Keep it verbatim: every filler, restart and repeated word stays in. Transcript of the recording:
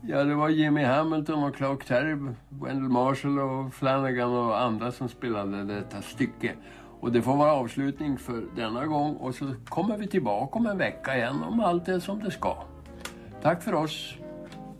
Ja, det var Jimmy Hamilton och Clark Terry, Wendell Marshall och Flanagan och andra som spelade detta stycke. Och det får vara avslutning för denna gång, och så kommer vi tillbaka om en vecka igen om allt är som det ska. Tack för oss.